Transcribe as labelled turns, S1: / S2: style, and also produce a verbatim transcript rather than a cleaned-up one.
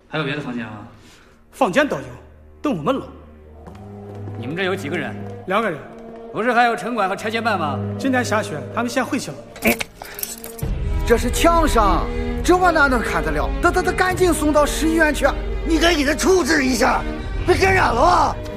S1: 还有别的房间吗？
S2: 房间都有，等我们了。
S1: 你们这有几个人？
S2: 两个人。
S1: 不是还有城管和拆迁办吗？
S2: 今天下雪，他们先回去了。
S3: 这是枪伤，这我哪能看得了？得得得，赶紧送到市医院去！
S4: 你该给他处置一下，别感染了啊！